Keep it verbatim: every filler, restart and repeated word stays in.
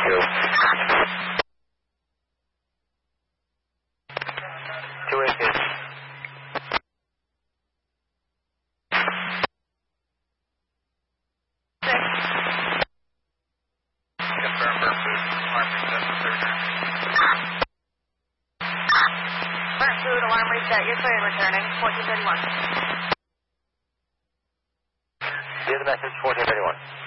you. two eighteen. Confirm for food. Alarm reset the third. Burnt food, alarm reset. You're clear returning. fourteen thirty-one. Here's the message, fourteen thirty-one.